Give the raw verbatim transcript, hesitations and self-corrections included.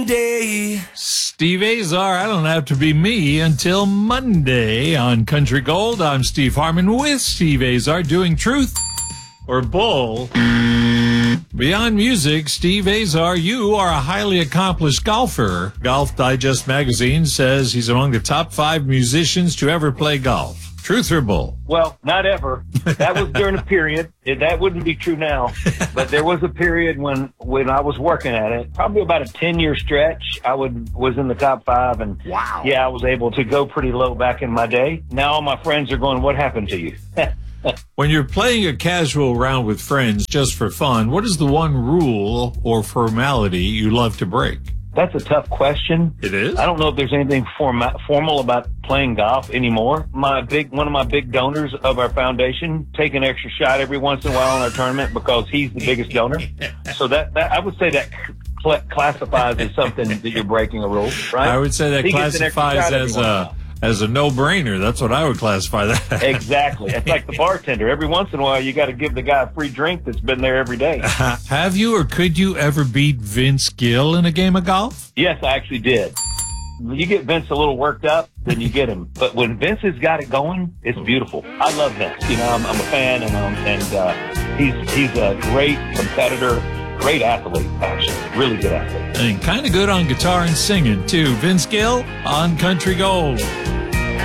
Day. Steve Azar, I don't have to be me until Monday on Country Gold. I'm Steve Harmon with Steve Azar doing Truth or Bull. Beyond music, Steve Azar, you are a highly accomplished golfer. Golf Digest magazine says he's among the top five musicians to ever play golf. Truth or bull? Well, not ever. That was during a period. That wouldn't be true now. But there was a period when, when I was working at it, probably about a ten-year stretch, I would was in the top five. And, wow. yeah, I was able to go pretty low back in my day. Now all my friends are going, what happened to you? When you're playing a casual round with friends just for fun, what is the one rule or formality you love to break? That's a tough question. It is? I don't know if there's anything form- formal about playing golf anymore. My big, one of my big donors of our foundation take an extra shot every once in a while in our tournament because he's the biggest donor. So that, that I would say that cl- classifies as something that you're breaking a rule, right? I would say that He gets an extra classifies shot every as once in a a while. as a no-brainer. That's what I would classify that. Exactly. It's like the bartender. Every once in a while, you got to give the guy a free drink that's been there every day. Have you or could you ever beat Vince Gill in a game of golf? Yes, I actually did. You get Vince a little worked up, then you get him. But when Vince has got it going, it's beautiful. I love Vince. You know, I'm, I'm a fan, and um, and uh, he's he's a great competitor, great athlete, actually, really good athlete. And kind of good on guitar and singing, too. Vince Gill on Country Gold.